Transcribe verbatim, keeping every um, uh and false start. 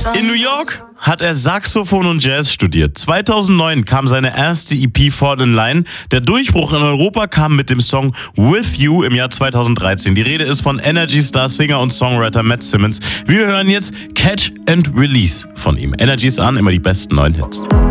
In New York hat er Saxophon und Jazz studiert. zweitausendneun kam seine erste E P Fall in Line. Der Durchbruch in Europa kam mit dem Song With You im Jahr zweitausenddreizehn. Die Rede ist von Energy Star Singer und Songwriter Matt Simmons. Wir hören jetzt Catch and Release von ihm. Energy ist an, immer die besten neuen Hits.